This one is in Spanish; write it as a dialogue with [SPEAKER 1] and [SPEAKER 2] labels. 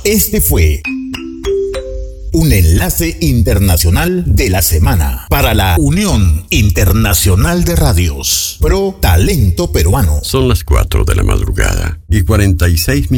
[SPEAKER 1] Este fue un enlace internacional de la semana para la Unión Internacional de Radios Pro Talento Peruano.
[SPEAKER 2] Son las 4 de la madrugada y 46 minutos.